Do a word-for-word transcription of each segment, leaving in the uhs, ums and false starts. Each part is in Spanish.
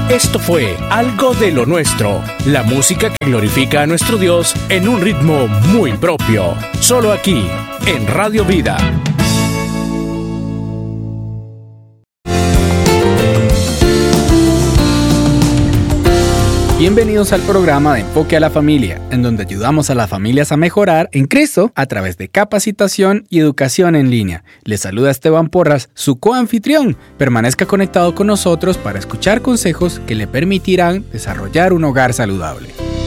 Esto fue Algo de lo Nuestro, la música que glorifica a nuestro Dios en un ritmo muy propio. Solo aquí, en Radio Vida. Bienvenidos al programa de Enfoque a la Familia, en donde ayudamos a las familias a mejorar en Cristo a través de capacitación y educación en línea. Les saluda Esteban Porras, su coanfitrión. Permanezca conectado con nosotros para escuchar consejos que le permitirán desarrollar un hogar saludable.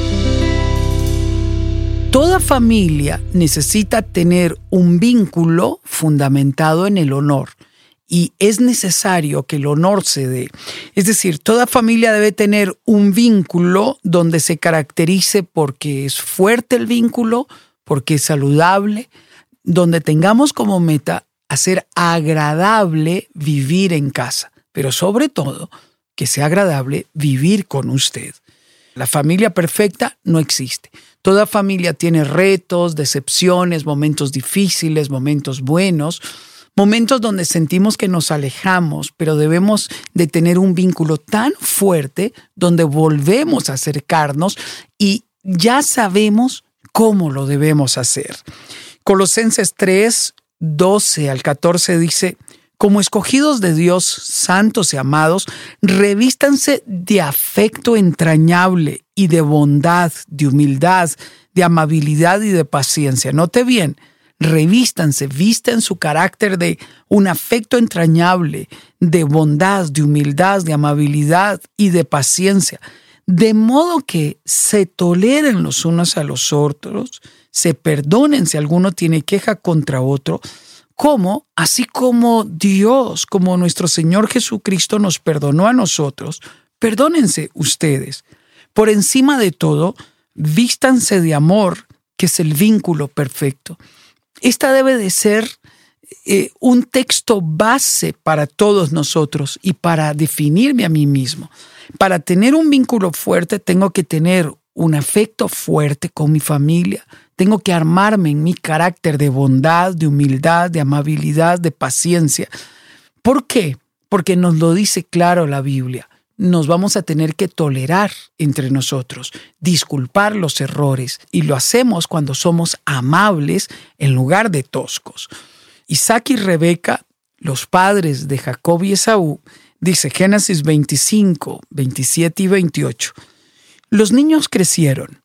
Toda familia necesita tener un vínculo fundamentado en el honor. Y es necesario que el honor se dé. Es decir, toda familia debe tener un vínculo donde se caracterice porque es fuerte el vínculo, porque es saludable, donde tengamos como meta hacer agradable vivir en casa, pero sobre todo que sea agradable vivir con usted. La familia perfecta no existe. Toda familia tiene retos, decepciones, momentos difíciles, momentos buenos, momentos donde sentimos que nos alejamos, pero debemos de tener un vínculo tan fuerte donde volvemos a acercarnos y ya sabemos cómo lo debemos hacer. Colosenses tres, doce al catorce dice: como escogidos de Dios, santos y amados, revístanse de afecto entrañable y de bondad, de humildad, de amabilidad y de paciencia. Note bien, revístanse, visten su carácter de un afecto entrañable, de bondad, de humildad, de amabilidad y de paciencia, de modo que se toleren los unos a los otros, se perdonen si alguno tiene queja contra otro, como, así como Dios, como nuestro Señor Jesucristo nos perdonó a nosotros, perdónense ustedes. Por encima de todo, vístanse de amor, que es el vínculo perfecto. Esta debe de ser eh, un texto base para todos nosotros y para definirme a mí mismo. Para tener un vínculo fuerte tengo que tener un afecto fuerte con mi familia. Tengo que armarme en mi carácter de bondad, de humildad, de amabilidad, de paciencia. ¿Por qué? Porque nos lo dice claro la Biblia. Nos vamos a tener que tolerar entre nosotros, disculpar los errores, y lo hacemos cuando somos amables en lugar de toscos. Isaac y Rebeca, los padres de Jacob y Esaú, dice Génesis veinticinco, veintisiete y veintiocho. Los niños crecieron.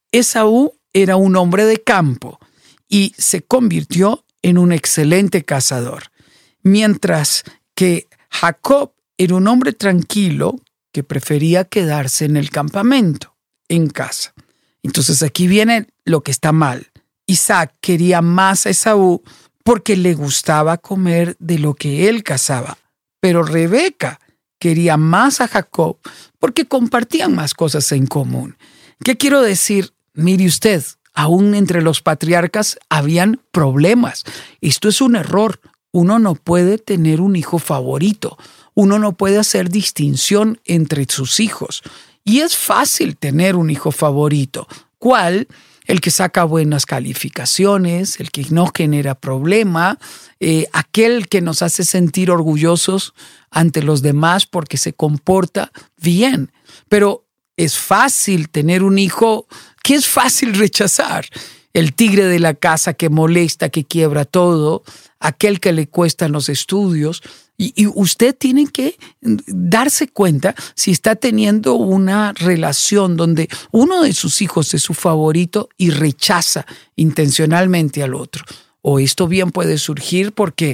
Esaú era un hombre de campo y se convirtió en un excelente cazador, mientras que Jacob era un hombre tranquilo que prefería quedarse en el campamento, en casa. Entonces aquí viene lo que está mal. Isaac quería más a Esaú porque le gustaba comer de lo que él cazaba, pero Rebeca quería más a Jacob porque compartían más cosas en común. ¿Qué quiero decir? Mire usted, aún entre los patriarcas habían problemas. Esto es un error. Uno no puede tener un hijo favorito. Uno no puede hacer distinción entre sus hijos. Y es fácil tener un hijo favorito. ¿Cuál? El que saca buenas calificaciones, el que no genera problema, eh, aquel que nos hace sentir orgullosos ante los demás porque se comporta bien. Pero es fácil tener un hijo que es fácil rechazar. El tigre de la casa que molesta, que quiebra todo, aquel que le cuestan los estudios. Y, y usted tiene que darse cuenta si está teniendo una relación donde uno de sus hijos es su favorito y rechaza intencionalmente al otro. O esto bien puede surgir porque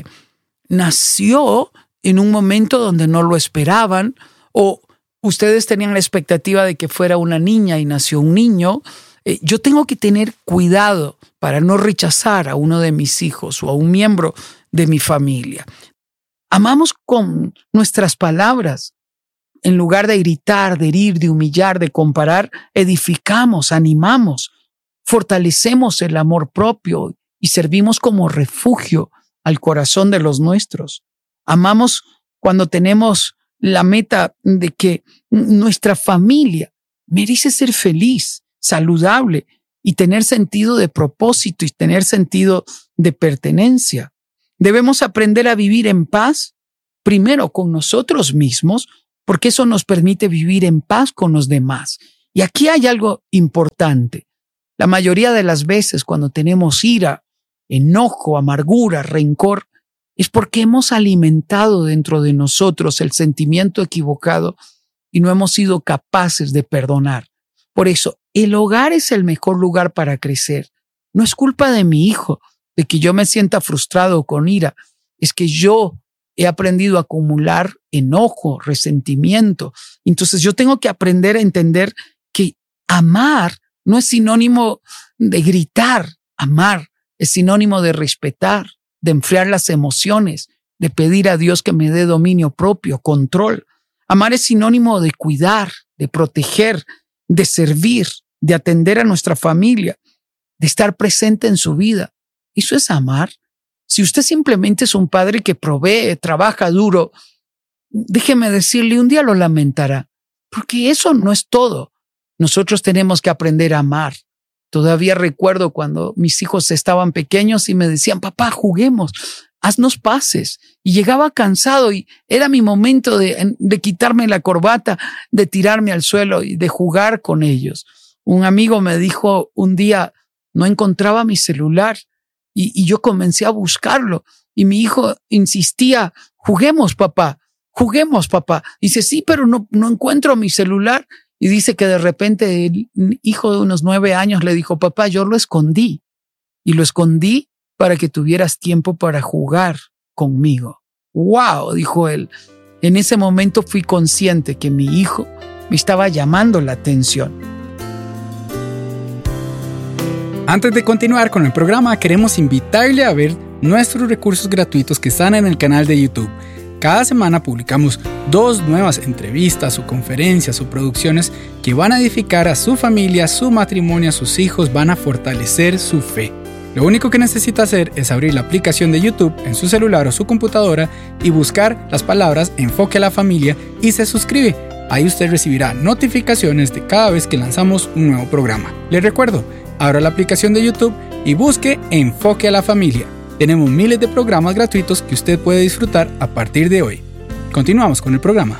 nació en un momento donde no lo esperaban, o ustedes tenían la expectativa de que fuera una niña y nació un niño. Eh, yo tengo que tener cuidado para no rechazar a uno de mis hijos o a un miembro de mi familia. Amamos con nuestras palabras. En lugar de gritar, de herir, de humillar, de comparar, edificamos, animamos, fortalecemos el amor propio y servimos como refugio al corazón de los nuestros. Amamos cuando tenemos la meta de que nuestra familia merece ser feliz, saludable y tener sentido de propósito y tener sentido de pertenencia. Debemos aprender a vivir en paz, primero con nosotros mismos, porque eso nos permite vivir en paz con los demás. Y aquí hay algo importante. La mayoría de las veces cuando tenemos ira, enojo, amargura, rencor, es porque hemos alimentado dentro de nosotros el sentimiento equivocado y no hemos sido capaces de perdonar. Por eso, el hogar es el mejor lugar para crecer. No es culpa de mi hijo, de que yo me sienta frustrado o con ira. Es que yo he aprendido a acumular enojo, resentimiento. Entonces yo tengo que aprender a entender que amar no es sinónimo de gritar. Amar es sinónimo de respetar, de enfriar las emociones, de pedir a Dios que me dé dominio propio, control. Amar es sinónimo de cuidar, de proteger, de servir, de atender a nuestra familia, de estar presente en su vida. ¿Eso es amar? Si usted simplemente es un padre que provee, trabaja duro, déjeme decirle, un día lo lamentará, porque eso no es todo. Nosotros tenemos que aprender a amar. Todavía recuerdo cuando mis hijos estaban pequeños y me decían, papá, juguemos, haznos paces. Y llegaba cansado y era mi momento de, de quitarme la corbata, de tirarme al suelo y de jugar con ellos. Un amigo me dijo un día, no encontraba mi celular y, y yo comencé a buscarlo. Y mi hijo insistía, juguemos, papá, juguemos, papá. Y dice, sí, pero no, no encuentro mi celular. Y dice que de repente el hijo de unos nueve años le dijo, papá, yo lo escondí. Y lo escondí para que tuvieras tiempo para jugar conmigo. ¡Wow! Dijo él. En ese momento fui consciente que mi hijo me estaba llamando la atención. Antes de continuar con el programa, queremos invitarle a ver nuestros recursos gratuitos que están en el canal de YouTube. Cada semana publicamos dos nuevas entrevistas o conferencias o producciones que van a edificar a su familia, su matrimonio, a sus hijos, van a fortalecer su fe. Lo único que necesita hacer es abrir la aplicación de YouTube en su celular o su computadora y buscar las palabras Enfoque a la Familia y se suscribe. Ahí usted recibirá notificaciones de cada vez que lanzamos un nuevo programa. Les recuerdo, abra la aplicación de YouTube y busque Enfoque a la Familia. Tenemos miles de programas gratuitos que usted puede disfrutar a partir de hoy. Continuamos con el programa.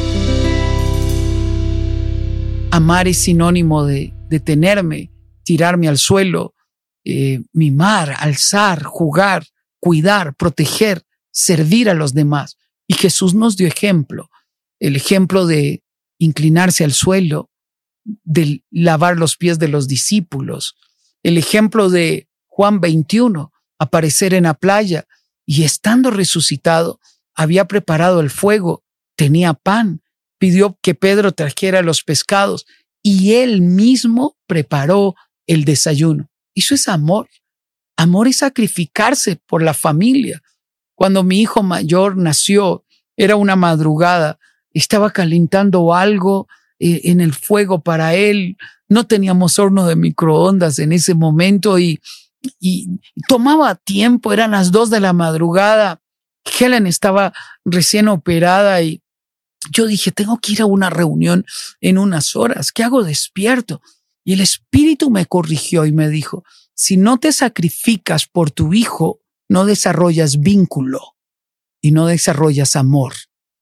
Amar es sinónimo de detenerme, tirarme al suelo, eh, mimar, alzar, jugar, cuidar, proteger, servir a los demás. Y Jesús nos dio ejemplo. El ejemplo de inclinarse al suelo, de lavar los pies de los discípulos. El ejemplo de Juan veintiuno, aparecer en la playa y estando resucitado, había preparado el fuego, tenía pan, pidió que Pedro trajera los pescados y él mismo preparó el desayuno. Eso es amor. Amor es sacrificarse por la familia. Cuando mi hijo mayor nació, era una madrugada, estaba calentando algo eh, en el fuego para él. No teníamos horno de microondas en ese momento y Y tomaba tiempo, eran las dos de la madrugada. Helen estaba recién operada y yo dije, tengo que ir a una reunión en unas horas. ¿Qué hago despierto? Y el Espíritu me corrigió y me dijo, si no te sacrificas por tu hijo, no desarrollas vínculo y no desarrollas amor.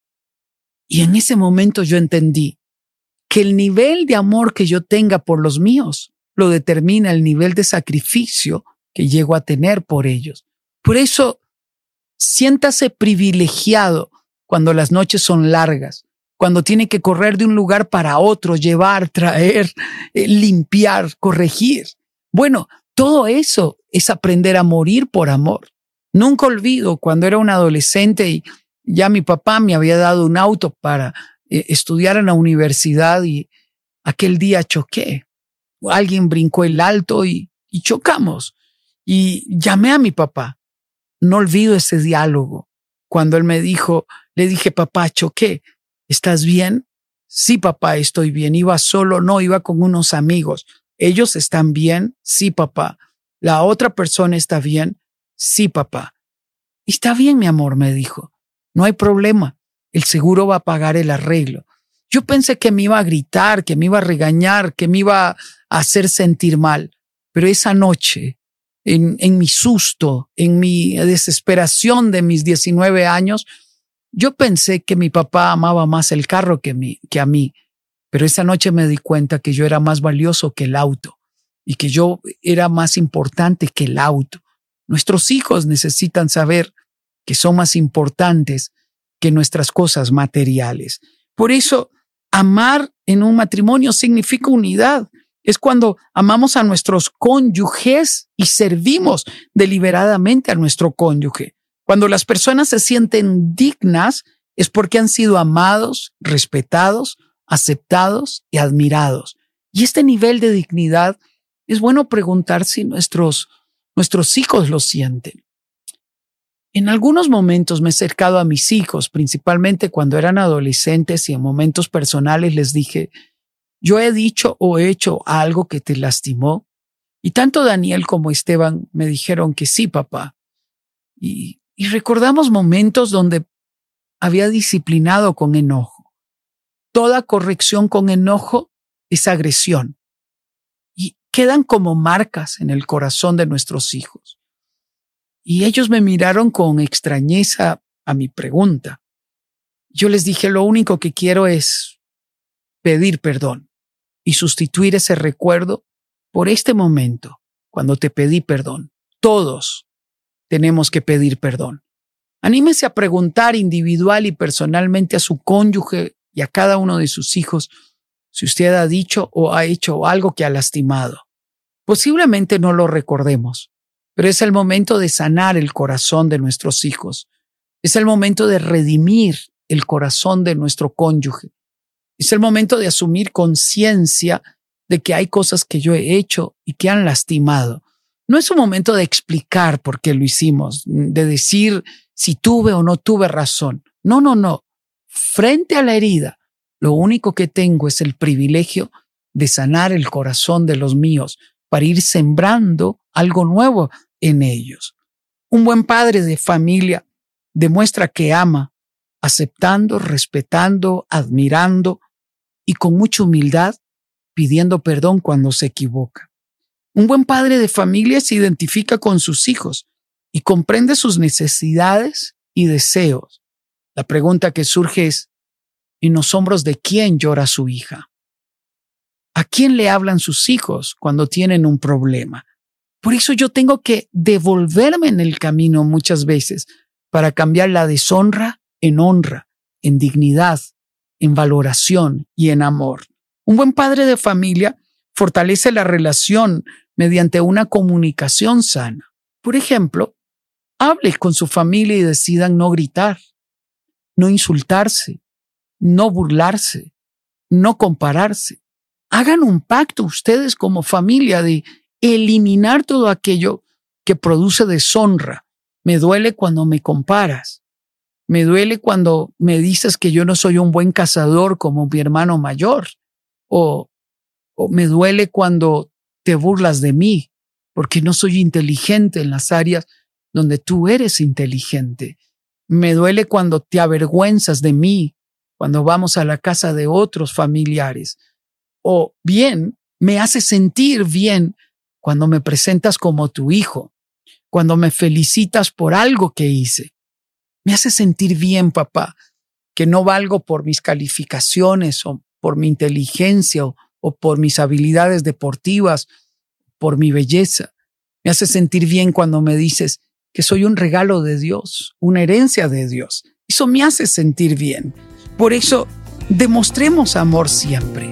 Y en ese momento yo entendí que el nivel de amor que yo tenga por los míos lo determina el nivel de sacrificio que llego a tener por ellos. Por eso, siéntase privilegiado cuando las noches son largas, cuando tiene que correr de un lugar para otro, llevar, traer, eh, limpiar, corregir. Bueno, todo eso es aprender a morir por amor. Nunca olvido cuando era un adolescente y ya mi papá me había dado un auto para eh, estudiar en la universidad y aquel día choqué. Alguien brincó el alto y, y chocamos. Y llamé a mi papá. No olvido ese diálogo. Cuando él me dijo, le dije, papá, choqué. ¿Estás bien? Sí, papá, estoy bien. Iba solo, no, iba con unos amigos. ¿Ellos están bien? Sí, papá. ¿La otra persona está bien? Sí, papá. Está bien, mi amor, me dijo. No hay problema. El seguro va a pagar el arreglo. Yo pensé que me iba a gritar, que me iba a regañar, que me iba a hacer sentir mal. Pero esa noche, en, en mi susto, en mi desesperación de mis diecinueve años, Yo pensé que mi papá amaba más el carro que, mi, que a mí, pero esa noche me di cuenta que yo era más valioso que el auto y que yo era más importante que el auto. Nuestros hijos necesitan saber que son más importantes que nuestras cosas materiales. Por eso, amar en un matrimonio significa unidad. Es cuando amamos a nuestros cónyuges y servimos deliberadamente a nuestro cónyuge. Cuando las personas se sienten dignas es porque han sido amados, respetados, aceptados y admirados. Y este nivel de dignidad es bueno preguntar si nuestros, nuestros hijos lo sienten. En algunos momentos me he acercado a mis hijos, principalmente cuando eran adolescentes, y en momentos personales les dije, yo he dicho o he hecho algo que te lastimó. Y tanto Daniel como Esteban me dijeron que sí, papá. Y, y recordamos momentos donde había disciplinado con enojo. Toda corrección con enojo es agresión. Y quedan como marcas en el corazón de nuestros hijos. Y ellos me miraron con extrañeza a mi pregunta. Yo les dije, lo único que quiero es pedir perdón y sustituir ese recuerdo por este momento, cuando te pedí perdón. Todos tenemos que pedir perdón. Anímese a preguntar individual y personalmente a su cónyuge y a cada uno de sus hijos si usted ha dicho o ha hecho algo que ha lastimado. Posiblemente no lo recordemos, pero es el momento de sanar el corazón de nuestros hijos. Es el momento de redimir el corazón de nuestro cónyuge. Es el momento de asumir conciencia de que hay cosas que yo he hecho y que han lastimado. No es un momento de explicar por qué lo hicimos, de decir si tuve o no tuve razón. No, no, no. Frente a la herida, lo único que tengo es el privilegio de sanar el corazón de los míos para ir sembrando algo nuevo en ellos. Un buen padre de familia demuestra que ama, aceptando, respetando, admirando y con mucha humildad pidiendo perdón cuando se equivoca. Un buen padre de familia se identifica con sus hijos y comprende sus necesidades y deseos. La pregunta que surge es, ¿en los hombros de quién llora su hija? ¿A quién le hablan sus hijos cuando tienen un problema? Por eso yo tengo que devolverme en el camino muchas veces para cambiar la deshonra en honra, en dignidad, en valoración y en amor. Un buen padre de familia fortalece la relación mediante una comunicación sana. Por ejemplo, hable con su familia y decidan no gritar, no insultarse, no burlarse, no compararse. Hagan un pacto ustedes como familia de eliminar todo aquello que produce deshonra. Me duele cuando me comparas. Me duele cuando me dices que yo no soy un buen cazador como mi hermano mayor. O, o me duele cuando te burlas de mí porque no soy inteligente en las áreas donde tú eres inteligente. Me duele cuando te avergüenzas de mí cuando vamos a la casa de otros familiares. O bien, me hace sentir bien cuando me presentas como tu hijo, cuando me felicitas por algo que hice. Me hace sentir bien, papá, que no valgo por mis calificaciones o por mi inteligencia o, o por mis habilidades deportivas, por mi belleza. Me hace sentir bien cuando me dices que soy un regalo de Dios, una herencia de Dios. Eso me hace sentir bien. Por eso, demostremos amor siempre.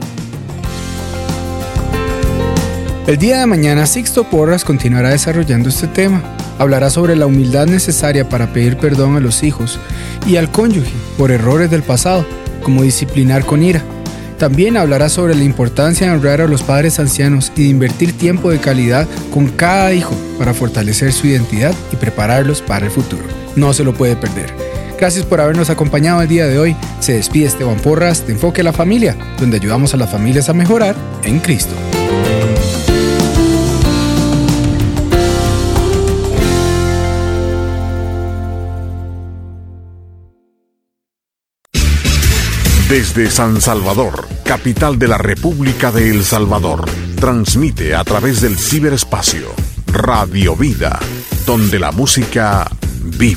El día de mañana, Sixto Porras continuará desarrollando este tema. Hablará sobre la humildad necesaria para pedir perdón a los hijos y al cónyuge por errores del pasado, como disciplinar con ira. También hablará sobre la importancia de honrar a los padres ancianos y de invertir tiempo de calidad con cada hijo para fortalecer su identidad y prepararlos para el futuro. No se lo puede perder. Gracias por habernos acompañado el día de hoy. Se despide Esteban Porras de Enfoque a la Familia, donde ayudamos a las familias a mejorar en Cristo. Desde San Salvador, capital de la República de El Salvador, transmite a través del ciberespacio Radio Vida, donde la música vive.